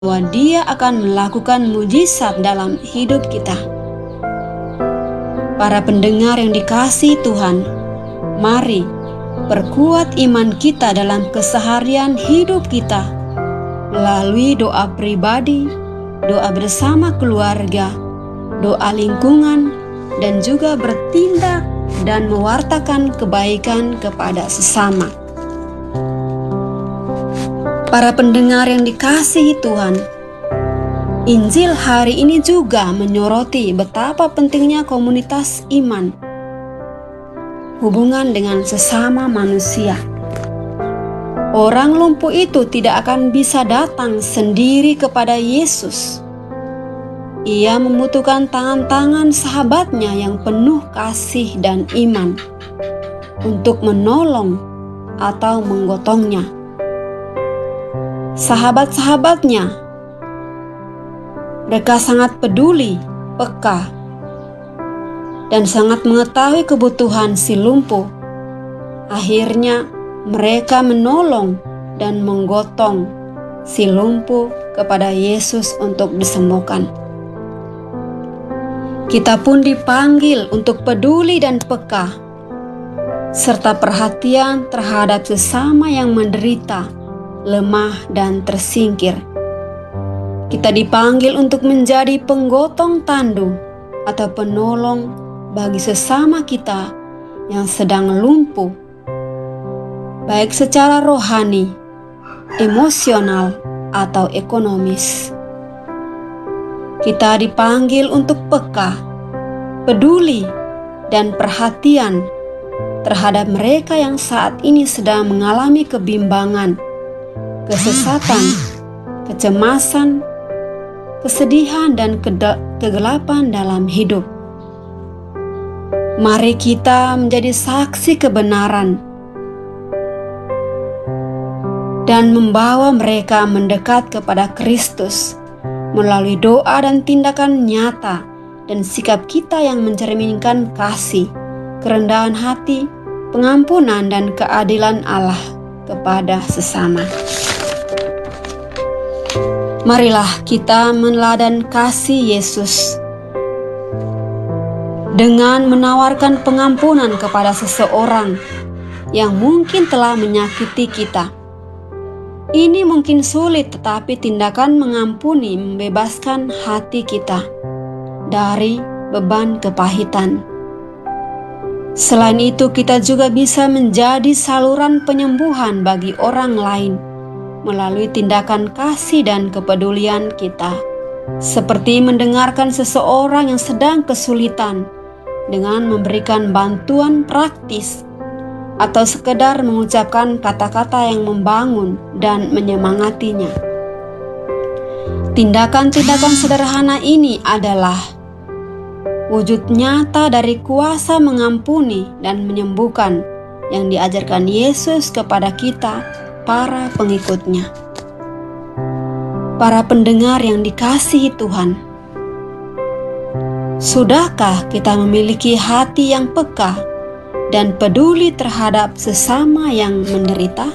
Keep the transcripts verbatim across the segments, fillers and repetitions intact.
bahwa Dia akan melakukan mujizat dalam hidup kita. Para pendengar yang dikasihi Tuhan, mari perkuat iman kita dalam keseharian hidup kita melalui doa pribadi, doa bersama keluarga, doa lingkungan, dan juga bertindak dan mewartakan kebaikan kepada sesama. Para pendengar yang dikasihi Tuhan, Injil hari ini juga menyoroti betapa pentingnya komunitas iman, hubungan dengan sesama manusia. Orang lumpuh itu tidak akan bisa datang sendiri kepada Yesus. Ia membutuhkan tangan-tangan sahabatnya yang penuh kasih dan iman untuk menolong atau menggotongnya. Sahabat-sahabatnya, mereka sangat peduli, peka, dan sangat mengetahui kebutuhan si lumpuh. Akhirnya mereka menolong dan menggotong si lumpuh kepada Yesus untuk disembuhkan. Kita pun dipanggil untuk peduli dan peka, serta perhatian terhadap sesama yang menderita, lemah, dan tersingkir. Kita dipanggil untuk menjadi penggotong tandu atau penolong bagi sesama kita yang sedang lumpuh, baik secara rohani, emosional, atau ekonomis. Kita dipanggil untuk peka, peduli, dan perhatian terhadap mereka yang saat ini sedang mengalami kebimbangan, kesesatan, kecemasan, kesedihan, dan kegelapan dalam hidup. Mari kita menjadi saksi kebenaran dan membawa mereka mendekat kepada Kristus melalui doa dan tindakan nyata dan sikap kita yang mencerminkan kasih, kerendahan hati, pengampunan, dan keadilan Allah kepada sesama. Marilah kita meneladani kasih Yesus dengan menawarkan pengampunan kepada seseorang yang mungkin telah menyakiti kita. Ini mungkin sulit, tetapi tindakan mengampuni membebaskan hati kita dari beban kepahitan. Selain itu, kita juga bisa menjadi saluran penyembuhan bagi orang lain melalui tindakan kasih dan kepedulian kita, seperti mendengarkan seseorang yang sedang kesulitan dengan memberikan bantuan praktis atau sekedar mengucapkan kata-kata yang membangun dan menyemangatinya. Tindakan-tindakan sederhana ini adalah wujud nyata dari kuasa mengampuni dan menyembuhkan yang diajarkan Yesus kepada kita, para pengikutnya. Para pendengar yang dikasihi Tuhan, sudahkah kita memiliki hati yang peka dan peduli terhadap sesama yang menderita?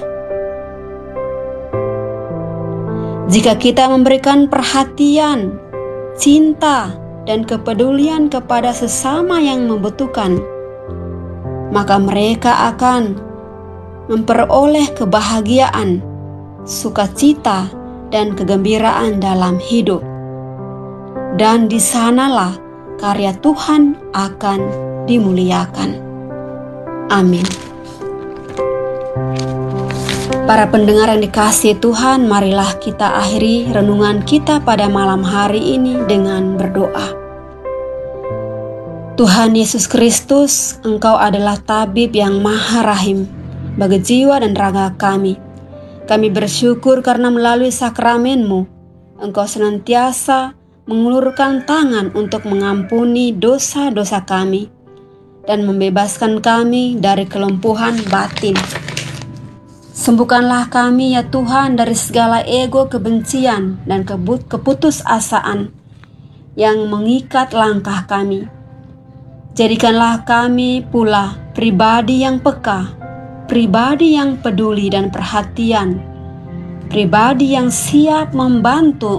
Jika kita memberikan perhatian, cinta, dan kepedulian kepada sesama yang membutuhkan, maka mereka akan memperoleh kebahagiaan, sukacita, dan kegembiraan dalam hidup. Dan di sanalah karya Tuhan akan dimuliakan. Amin. Para pendengar yang dikasihi Tuhan, marilah kita akhiri renungan kita pada malam hari ini dengan berdoa. Tuhan Yesus Kristus, Engkau adalah tabib yang maha rahim bagi jiwa dan raga kami. Kami bersyukur karena melalui sakramen-Mu, Engkau senantiasa mengulurkan tangan untuk mengampuni dosa-dosa kami dan membebaskan kami dari kelumpuhan batin. Sembuhkanlah kami ya Tuhan dari segala ego kebencian dan keputusasaan yang mengikat langkah kami. Jadikanlah kami pula pribadi yang peka, pribadi yang peduli dan perhatian, pribadi yang siap membantu